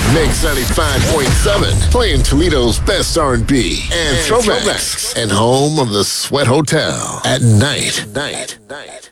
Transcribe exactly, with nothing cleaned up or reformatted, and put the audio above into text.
Mix ninety-five point seven, playing Toledo's best R and B and, and throwbacks, and home of the Sweat Hotel at night. Night. Night.